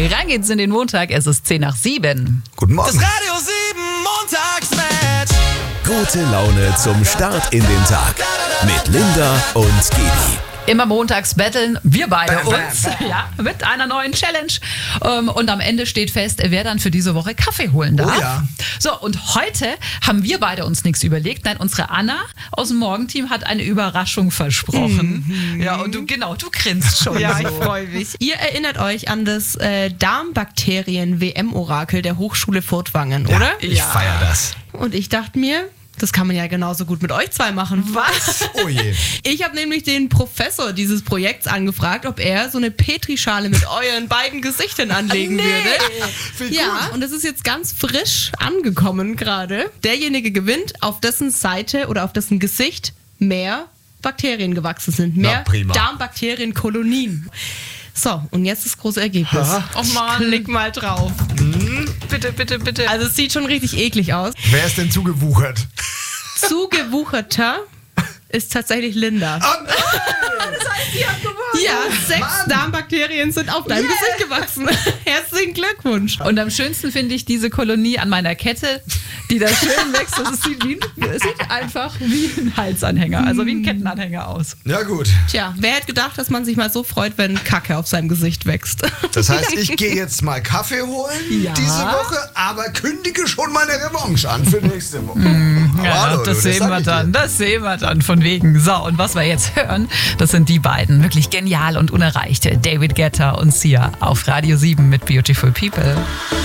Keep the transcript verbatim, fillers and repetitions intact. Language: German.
Rein geht's in den Montag, es ist zehn nach sieben. Guten Morgen. Das Radio sieben Montagsmatch. Gute Laune zum Start in den Tag. Mit Linda und Gedi. Immer montags betteln wir beide Bam, bam, uns ja, mit einer neuen Challenge. Ähm, Und am Ende steht fest, wer dann für diese Woche Kaffee holen darf. Oh ja. So, und heute haben wir beide uns nichts überlegt. Nein, unsere Anna aus dem Morgenteam hat eine Überraschung versprochen. Mhm. Ja, und du, genau, du grinst schon. Ja, so. ich freue mich. Ihr erinnert euch an das äh, Darmbakterien-W M-Orakel der Hochschule Furtwangen, oder? Ich Ja. feiere das. Und ich dachte mir, das kann man ja genauso gut mit euch zwei machen. Was? Oh je. Ich habe nämlich den Professor dieses Projekts angefragt, ob er so eine Petrischale mit euren beiden Gesichtern anlegen Nee. würde. Ja, und das ist jetzt ganz frisch angekommen gerade. Derjenige gewinnt, auf dessen Seite oder auf dessen Gesicht mehr Bakterien gewachsen sind. Mehr Na, prima. Darmbakterienkolonien. So, und jetzt das große Ergebnis. Oh Mann. Klick mal drauf. Bitte, bitte, bitte. Also es sieht schon richtig eklig aus. Wer ist denn zugewuchert? Zugewucherter ist tatsächlich Linda. Die hat gewonnen. Ja, sechs Darmbakterien sind auf deinem Gesicht gewachsen. Herzlichen Glückwunsch. Und am schönsten finde ich diese Kolonie an meiner Kette, die da schön wächst. Es sieht, wie ein, es sieht einfach wie ein Halsanhänger, also wie ein Kettenanhänger aus. Ja gut. Tja, wer hätte gedacht, dass man sich mal so freut, wenn Kacke auf seinem Gesicht wächst? Das heißt, ich gehe jetzt mal Kaffee holen Ja. diese Woche, aber kündige schon meine Revanche an für nächste Woche. Aber Ja, hallo, das du, sehen sag wir ich dann, dir. das sehen wir dann von wegen. So, und was wir jetzt hören, das sind die beiden, wirklich genial und unerreichte, David Guetta und Sia auf Radio sieben mit Beautiful People.